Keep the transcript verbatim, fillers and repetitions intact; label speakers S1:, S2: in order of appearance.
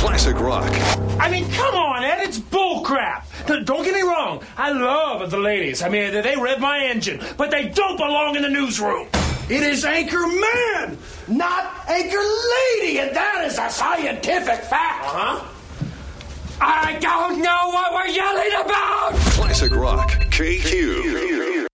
S1: Classic rock.
S2: I mean, come on, Ed, it's bullcrap. Don't get me wrong. I love the ladies. I mean, they rev my engine, but they don't belong in the newsroom.
S3: It is Anchor Man, not Anchor Lady, and that is a scientific fact.
S2: Uh-huh.
S3: I don't know what we're yelling about.
S1: Classic rock. K Q.